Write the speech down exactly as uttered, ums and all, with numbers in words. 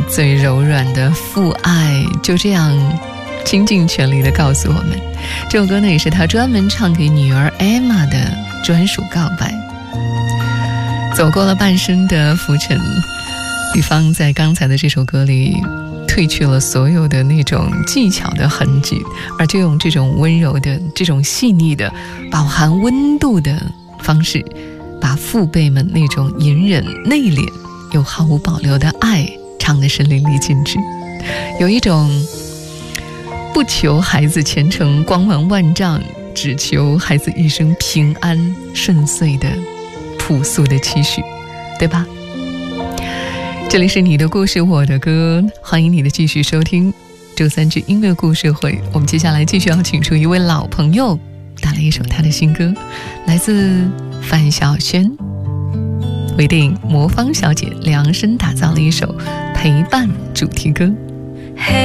最柔软的父爱，就这样倾尽全力地告诉我们。这首歌呢，也是他专门唱给女儿 Emma 的专属告白。走过了半生的浮沉，李芳在刚才的这首歌里褪去了所有的那种技巧的痕迹，而就用这种温柔的、这种细腻的、饱含温度的方式，把父辈们那种隐忍、内敛又毫无保留的爱唱的是淋漓尽致，有一种不求孩子前程光芒万丈，只求孩子一生平安顺遂的朴素的期许，对吧？这里是你的故事我的歌，欢迎你的继续收听周三之音乐故事会。我们接下来继续要请出一位老朋友，带来一首他的新歌，来自范晓萱，为电影《魔方小姐》量身打造了一首陪伴主题歌。